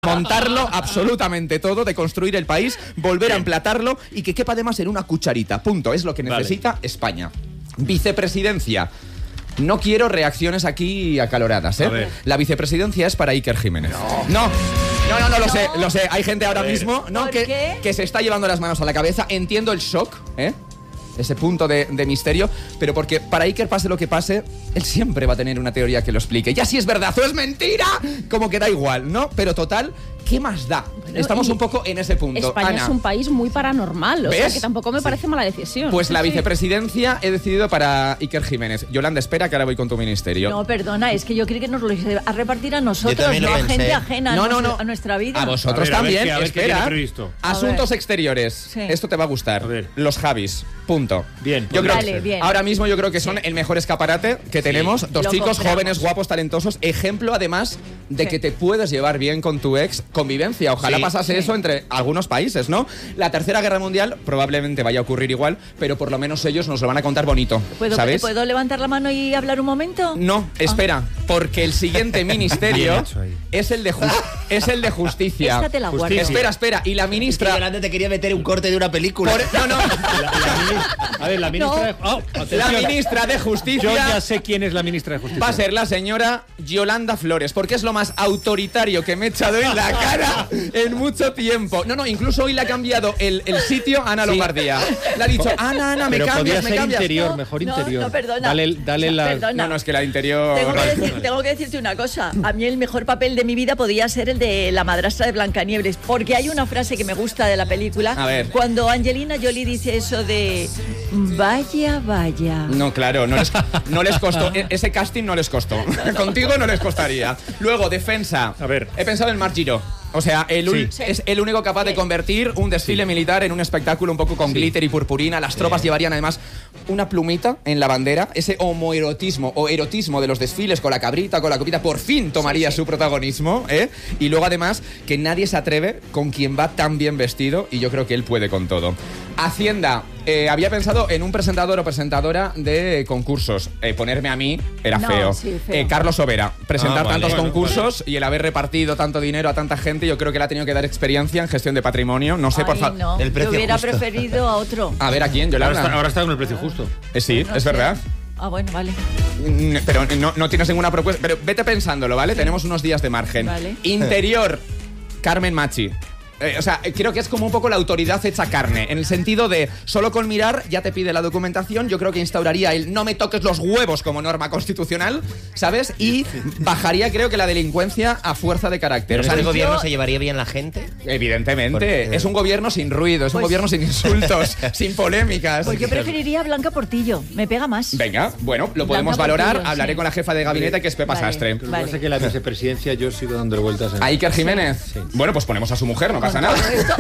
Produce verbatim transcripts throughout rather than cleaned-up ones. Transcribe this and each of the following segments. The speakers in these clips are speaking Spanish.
desmontarlo absolutamente todo, de construir el país, volver a emplatarlo y que quepa además en una cucharita. Punto. Es lo que necesita vale. España. Vicepresidencia. No quiero reacciones aquí acaloradas, ¿eh? La vicepresidencia es para Iker Jiménez. No. No. No, no, no, lo no. sé, lo sé. Hay gente ahora mismo, ¿no? Que, que se está llevando las manos a la cabeza. Entiendo el shock, ¿eh? Ese punto de, de misterio, pero porque para Iker pase lo que pase, él siempre va a tener una teoría que lo explique. Ya si es verdad o es mentira, como que da igual, ¿no? Pero total, ¿qué más da? Bueno, estamos un poco en ese punto. España Ana, es un país muy paranormal, o ¿ves? sea que tampoco me sí. parece mala decisión. Pues sí, la sí. vicepresidencia he decidido para Iker Jiménez. Yolanda, espera que ahora voy con tu ministerio. No, perdona, es que yo creo que nos lo iba a repartir a nosotros, no a gente ajena no, a, no, nuestra, no. a nuestra vida. A vosotros a ver, también, a ver, qué, a ver, espera. ¿qué Asuntos exteriores. Sí. Esto te va a gustar. A los Javis, punto. Bien. Yo creo Vale, bien. Ahora mismo yo creo que son sí. el mejor escaparate que tenemos. Sí. Dos lo chicos compramos. jóvenes, guapos, talentosos. Ejemplo, además, de sí. que te puedes llevar bien con tu ex. Convivencia. Ojalá sí. pasase sí. eso entre algunos países, ¿no? La Tercera Guerra Mundial probablemente vaya a ocurrir igual, pero por lo menos ellos nos lo van a contar bonito, ¿Puedo, ¿sabes? ¿Puedo levantar la mano y hablar un momento? No, espera, ah. porque el siguiente ministerio es el de ju- es el de justicia. Esta te la guardo. Espera, espera, y la ministra... Es que delante te quería meter un corte de una película. Por... No, no. La, la ministra... A ver, la ministra... No. De... Oh, la ministra de Justicia... Yo ya sé quién es la ministra de Justicia. Va a ser la señora Yolanda Flores, porque es lo más autoritario que me he echado en la cara en mucho tiempo. No, no, incluso hoy le ha cambiado el, el sitio a Ana sí. Lombardía. Le ha dicho, Ana, Ana, me Pero cambias, podía me ser cambias. interior, no, mejor no, interior. No, perdona. Dale, dale la... Perdona. No, no, es que la interior... Tengo que, decir, tengo que decirte una cosa. A mí el mejor papel de mi vida podía ser el de la madrastra de Blancanieves, porque hay una frase que me gusta de la película. A ver. Cuando Angelina Jolie dice eso de... Vaya, vaya. No, claro, no les, no les costó. Ese casting no les costó. Contigo no les costaría. Luego, defensa. A ver. He pensado en Marc Giró. O sea, el un, sí. es el único capaz de convertir un desfile sí. militar en un espectáculo un poco con sí. glitter y purpurina. Las tropas sí. llevarían además una plumita en la bandera. Ese homoerotismo o erotismo de los desfiles con la cabrita, con la copita, por fin tomaría sí, sí. su protagonismo, ¿eh? Y luego además que nadie se atreve con quien va tan bien vestido y yo creo que él puede con todo. Hacienda. Eh, había pensado en un presentador o presentadora de concursos. Eh, ponerme a mí era no, feo. Sí, feo. Eh, Carlos Sobera. Presentar ah, vale, tantos bueno, concursos vale. y el haber repartido tanto dinero a tanta gente, yo creo que le ha tenido que dar experiencia en gestión de patrimonio. No sé, Ay, por favor. No. El precio Yo hubiera justo. preferido a otro. A ver, ¿a quién? Ahora está, ahora está con el precio justo. Eh, sí, no es sé. verdad. Ah, bueno, vale. Pero no, no tienes ninguna propuesta. Pero vete pensándolo, ¿vale? Sí. Tenemos unos días de margen. Vale. Interior, Carmen Machi. Eh, o sea, creo que es como un poco la autoridad hecha carne, en el sentido de solo con mirar ya te pide la documentación. Yo creo que instauraría el no me toques los huevos como norma constitucional, ¿sabes? Y bajaría, creo que la delincuencia a fuerza de carácter. ¿Pero o sea, el yo... gobierno se llevaría bien la gente? Evidentemente. Porque... Es un gobierno sin ruido, es pues... un gobierno sin insultos, sin polémicas. Pues yo preferiría a Blanca Portillo, me pega más. Venga, bueno, lo Blanca podemos valorar. Portillo, Hablaré sí. con la jefa de gabinete, que es Pepa vale, Sastre. Lo que pasa es que la vicepresidencia yo sigo dando vueltas en... ¿A Iker Jiménez? Sí. Bueno, pues ponemos a su mujer, no pasa nada.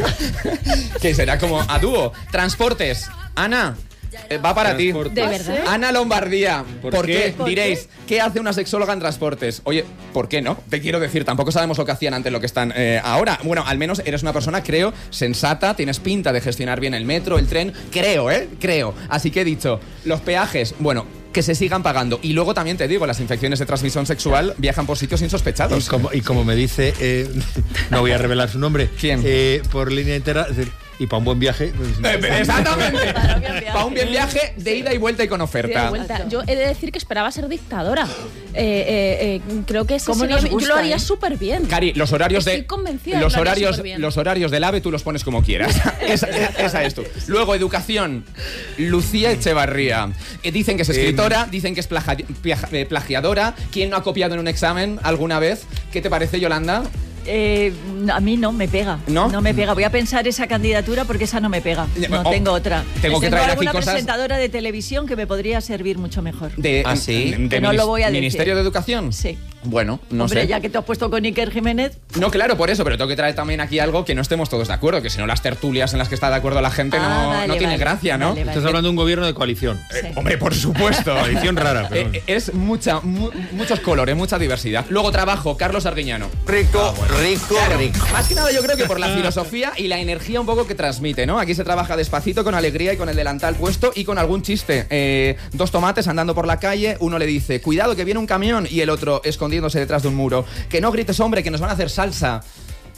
Que será como a dúo. Transportes. Ana, eh, va para ti. ¿De verdad? Ana Lombardía. ¿Por, ¿Por qué? qué? ¿Por Diréis, qué? ¿qué hace una sexóloga en transportes? Oye, ¿por qué no? Te quiero decir, tampoco sabemos lo que hacían antes, lo que están eh, ahora. Bueno, al menos eres una persona, creo, sensata, tienes pinta de gestionar bien el metro, el tren. Creo, ¿eh? Creo. Así que he dicho, los peajes, bueno, que se sigan pagando. Y luego también te digo, las infecciones de transmisión sexual viajan por sitios insospechados. Y como, y como me dice, eh, no voy a revelar su nombre. ¿Quién? Eh, por línea entera, es decir, y para un buen viaje. Pues, exactamente. Para un bien viaje de ida y vuelta y con oferta. Vuelta. Yo he de decir que esperaba ser dictadora. Eh, eh, eh, creo que ese sería, gusta, yo lo haría eh? súper bien. Cari, los horarios Estoy de convencida los de que lo haría horarios superbién. los horarios del AVE tú los pones como quieras. esa, esa es tú. Luego educación. Lucía Echevarría. Eh, dicen que es escritora, dicen que es plagia, plagia, plagiadora. ¿Quién no ha copiado en un examen alguna vez? ¿Qué te parece, Yolanda? Eh, a mí no me pega. ¿No? No me pega. Voy a pensar esa candidatura porque esa no me pega. No oh, tengo otra. Tengo que tengo traer aquí alguna cosas presentadora de televisión que me podría servir mucho mejor. De, ¿Ah, sí? de, de no lo voy a decir. ¿Ministerio de Educación? Sí. Bueno, no Hombre, sé. ya que te has puesto con Iker Jiménez. No, claro, por eso, pero tengo que traer también aquí algo que no estemos todos de acuerdo, que si no las tertulias en las que está de acuerdo la gente ah, no, vale, no tiene vale, gracia, ¿no? Vale, vale. Estás hablando de un gobierno de coalición. Sí. Eh, hombre, por supuesto. Coalición rara, pero... Eh, es mucha, mu muchos colores, mucha diversidad. Luego trabajo, Carlos Arguiñano. Rico, ah, bueno. rico, claro, rico. Más que nada yo creo que por la filosofía y la energía un poco que transmite, ¿no? Aquí se trabaja despacito, con alegría y con el delantal puesto y con algún chiste. Eh, dos tomates andando por la calle, uno le dice, cuidado que viene un camión, y el otro escondiéndose detrás de un muro. Que no grites, hombre, que nos van a hacer salsa.